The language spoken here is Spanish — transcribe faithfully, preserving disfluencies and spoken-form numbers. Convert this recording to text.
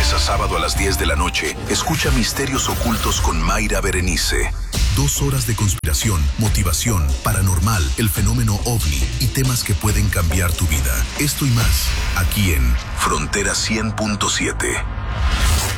lunes a sábado a las diez de la noche, escucha Misterios Ocultos con Mayra Berenice. Dos horas de conspiración, motivación, paranormal, el fenómeno ovni y temas que pueden cambiar tu vida. Esto y más, aquí en Frontera cien punto siete.